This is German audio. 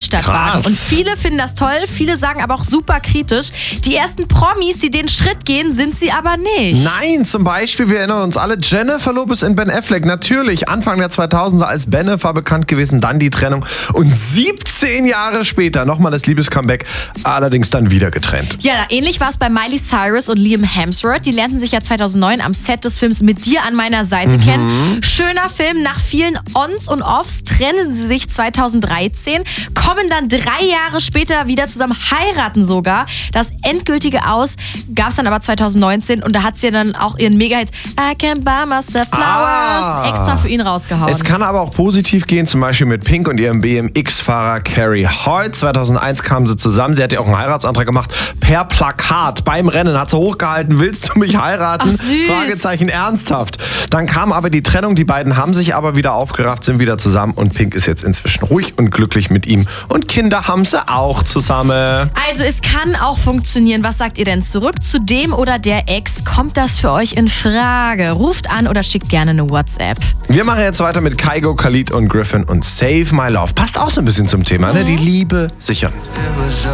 Großstadtwagen. Krass. Und viele finden das toll, viele sagen aber auch super kritisch. Die ersten Promis, die den Schritt gehen, sind sie aber nicht. Nein, zum Beispiel, wir erinnern uns alle, Jennifer Lopez in Ben Affleck. Natürlich, Anfang der 2000er als Bennifer bekannt gewesen, dann die Trennung. Und 17 Jahre später nochmal das Liebescomeback, allerdings dann wieder getrennt. Ja, ähnlich war es bei Miley Cyrus und Liam Hemsworth. Die lernten sich ja 2009 am Set des Films Mit dir an meiner Seite kennen. Schöner Film, nach vielen Ons und Offs trennen sie sich 2013, kommen dann 3 Jahre später wieder zusammen, heiraten sogar. Das endgültige Aus gab es dann aber 2019 und da hat sie dann auch ihren Mega-Hit I Can Buy Myself Flowers extra für ihn rausgehauen. Es kann aber auch positiv gehen, zum Beispiel mit Pink und ihrem BMX-Fahrer Carrie Holt. 2001 kamen sie zusammen, sie hat ja auch einen Heiratsantrag gemacht, per Plakat beim Rennen, hat sie hochgehalten, willst du mich heiraten? Ach, süß. Fragezeichen, ernsthaft. Dann kam aber die Trennung, die beiden haben sich aber wieder aufgerafft, sind wieder zusammen und Pink ist jetzt inzwischen ruhig und glücklich mit ihm und Kinder haben sie auch zusammen. Also es kann auch funktionieren. Was sagt ihr denn? Zurück zu dem oder der Ex? Kommt das für euch in Frage? Ruft an oder schickt gerne eine WhatsApp. Wir machen jetzt weiter mit Kygo, Khalid und Griffin und Save My Love. Passt auch so ein bisschen zum Thema, ne? Die Liebe sichern.